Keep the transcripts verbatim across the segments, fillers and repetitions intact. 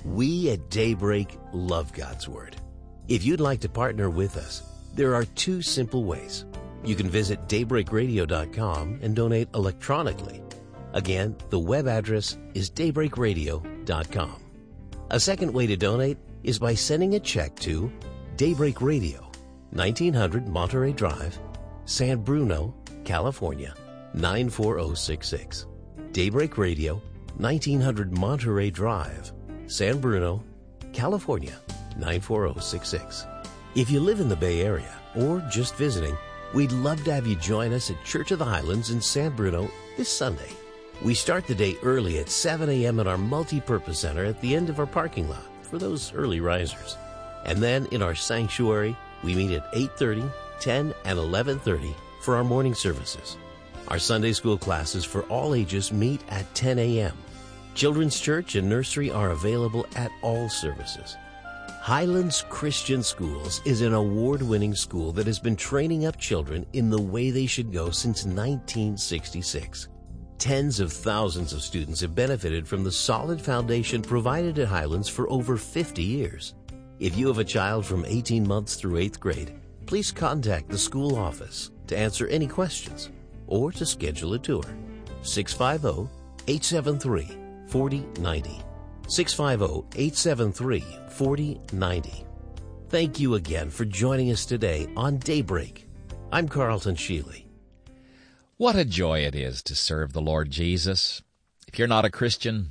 We at Daybreak love God's Word. If you'd like to partner with us, there are two simple ways. You can visit daybreak radio dot com and donate electronically. Again, the web address is daybreak radio dot com. A second way to donate is by sending a check to Daybreak Radio, nineteen hundred Monterey Drive, San Bruno, California, nine four zero six six. Daybreak Radio, nineteen hundred Monterey Drive, San Bruno, California, nine four zero six six. If you live in the Bay Area or just visiting, we'd love to have you join us at Church of the Highlands in San Bruno this Sunday. We start the day early at seven a.m. at our multi-purpose center at the end of our parking lot for those early risers. And then in our sanctuary, we meet at eight thirty, ten, and eleven thirty for our morning services. Our Sunday school classes for all ages meet at ten a.m. Children's church and nursery are available at all services. Highlands Christian Schools is an award-winning school that has been training up children in the way they should go since nineteen sixty-six. Tens of thousands of students have benefited from the solid foundation provided at Highlands for over fifty years. If you have a child from eighteen months through eighth grade, please contact the school office to answer any questions or to schedule a tour. six five zero, eight seven three, four zero nine zero. six five zero, eight seven three, four zero nine zero. Thank you again for joining us today on Daybreak. I'm Carlton Sheely. What a joy it is to serve the Lord Jesus. If you're not a Christian,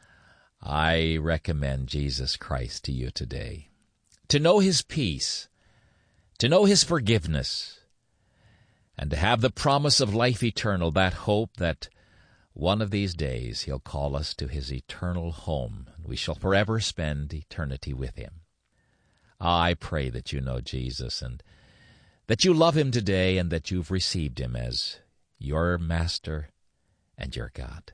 I recommend Jesus Christ to you today. To know His peace, to know His forgiveness, and to have the promise of life eternal, that hope that one of these days He'll call us to His eternal home, and we shall forever spend eternity with Him. I pray that you know Jesus and that you love Him today and that you've received Him as your Master and your God.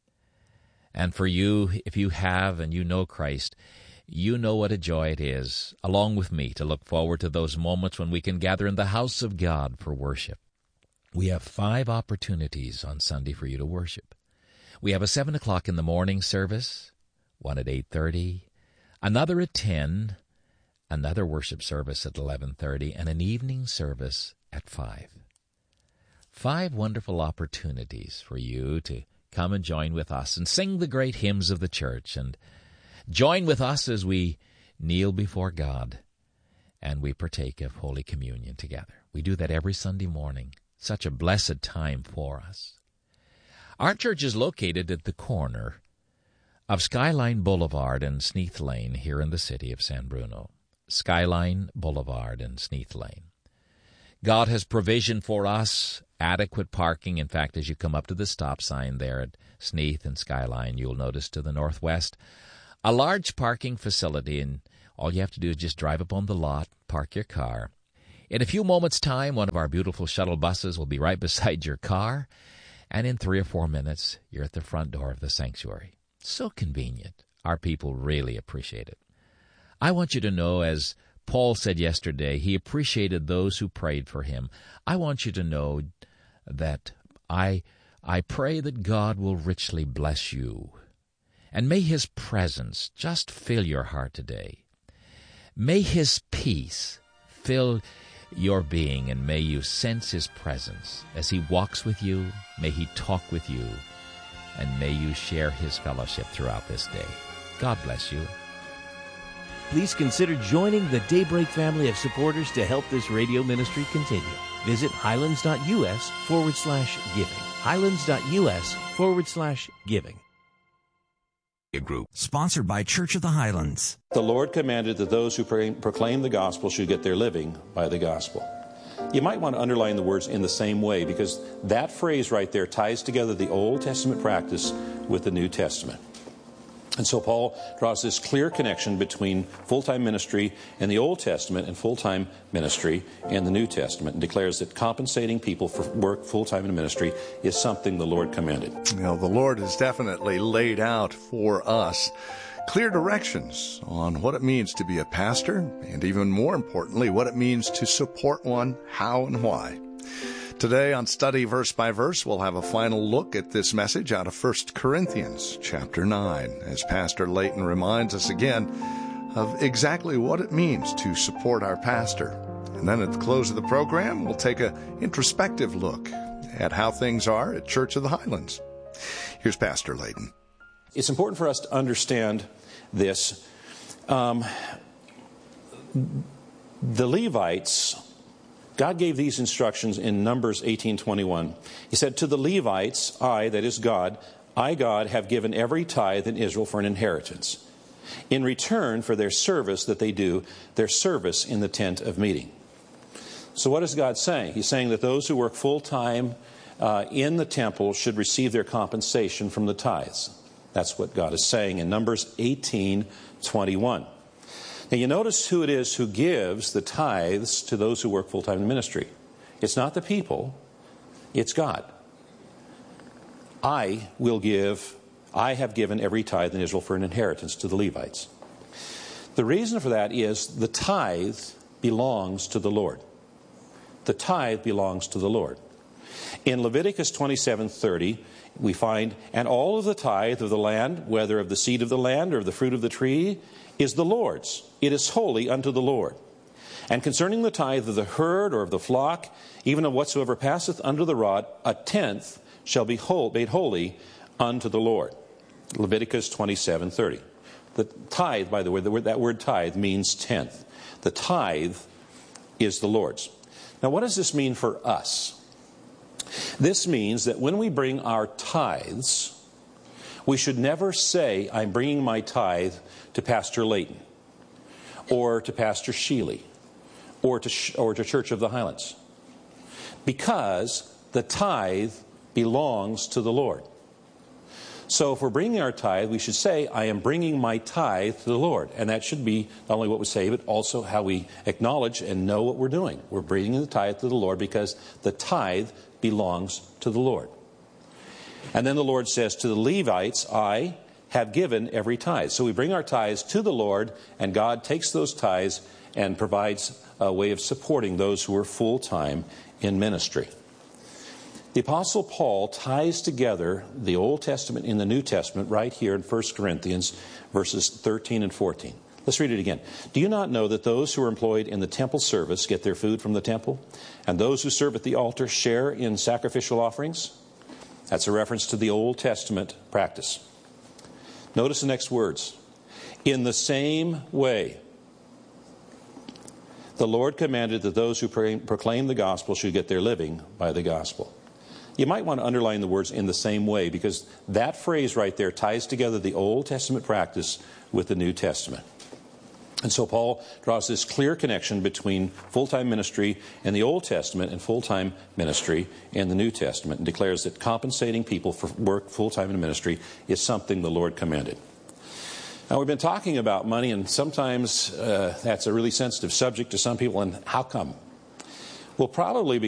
And for you, if you have and you know Christ, you know what a joy it is, along with me, to look forward to those moments when we can gather in the house of God for worship. We have five opportunities on Sunday for you to worship. We have a seven o'clock in the morning service, one at eight thirty, another at ten, another worship service at eleven thirty, and an evening service at five. Five wonderful opportunities for you to come and join with us and sing the great hymns of the church and join with us as we kneel before God and we partake of Holy Communion together. We do that every Sunday morning. Such a blessed time for us. Our church is located at the corner of Skyline Boulevard and Sneath Lane here in the city of San Bruno. Skyline Boulevard and Sneath Lane. God has provision for us, adequate parking. In fact, as you come up to the stop sign there at Sneath and Skyline, you'll notice to the northwest a large parking facility, and all you have to do is just drive up on the lot, park your car. In a few moments' time, one of our beautiful shuttle buses will be right beside your car, and in three or four minutes, you're at the front door of the sanctuary. So convenient. Our people really appreciate it. I want you to know, as Paul said yesterday, he appreciated those who prayed for him. I want you to know that I, I pray that God will richly bless you. And may His presence just fill your heart today. May His peace fill your being, and may you sense His presence as He walks with you. May He talk with you, and may you share His fellowship throughout this day. God bless you. Please consider joining the Daybreak family of supporters to help this radio ministry continue. Visit highlands.us forward slash giving. Highlands.us forward slash giving. Group sponsored by Church of the Highlands. The Lord commanded that those who proclaim the gospel should get their living by the gospel. You might want to underline the words "in the same way," because that phrase right there ties together the Old Testament practice with the New Testament. And so Paul draws this clear connection between full-time ministry in the Old Testament and full-time ministry in the New Testament, and declares that compensating people for work full-time in ministry is something the Lord commanded. You know, the Lord has definitely laid out for us clear directions on what it means to be a pastor, and even more importantly, what it means to support one, how and why. Today on Study Verse by Verse, we'll have a final look at this message out of First Corinthians chapter nine, as Pastor Layton reminds us again of exactly what it means to support our pastor. And then at the close of the program, we'll take an introspective look at how things are at Church of the Highlands. Here's Pastor Layton. It's important for us to understand this. Um, the Levites, God gave these instructions in Numbers eighteen twenty-one. He said, "To the Levites, I, that is God, I, God, have given every tithe in Israel for an inheritance, in return for their service that they do, their service in the tent of meeting." So what is God saying? He's saying that those who work full-time uh, in the temple should receive their compensation from the tithes. That's what God is saying in Numbers eighteen twenty-one. Now you notice who it is who gives the tithes to those who work full-time in ministry. It's not the people, it's God. I will give, I have given every tithe in Israel for an inheritance to the Levites. The reason for that is the tithe belongs to the Lord. The tithe belongs to the Lord. In Leviticus twenty-seven thirty, we find, "And all of the tithe of the land, whether of the seed of the land or of the fruit of the tree, is the Lord's. It is holy unto the Lord. And concerning the tithe of the herd or of the flock, even of whatsoever passeth under the rod, a tenth shall be whole, made holy unto the Lord." Leviticus twenty-seven thirty. The tithe, by the way, the word, that word tithe means tenth. The tithe is the Lord's. Now, what does this mean for us? This means that when we bring our tithes, we should never say, "I'm bringing my tithe to Pastor Layton, or to Pastor Sheely, or to, or to Church of the Highlands," because the tithe belongs to the Lord. So if we're bringing our tithe, we should say, "I am bringing my tithe to the Lord." And that should be not only what we say, but also how we acknowledge and know what we're doing. We're bringing the tithe to the Lord because the tithe belongs to the Lord. And then the Lord says, "To the Levites, I have given every tithe." So we bring our tithes to the Lord, and God takes those tithes and provides a way of supporting those who are full-time in ministry. The Apostle Paul ties together the Old Testament and the New Testament right here in First Corinthians verses thirteen and fourteen. Let's read it again. "Do you not know that those who are employed in the temple service get their food from the temple, and those who serve at the altar share in sacrificial offerings?" That's a reference to the Old Testament practice. Notice the next words. "In the same way, the Lord commanded that those who proclaim the gospel should get their living by the gospel." You might want to underline the words "in the same way," because that phrase right there ties together the Old Testament practice with the New Testament. And so Paul draws this clear connection between full-time ministry in the Old Testament and full-time ministry in the New Testament, and declares that compensating people for work full-time in ministry is something the Lord commanded. Now, we've been talking about money, and sometimes uh, that's a really sensitive subject to some people, and how come? Well, probably because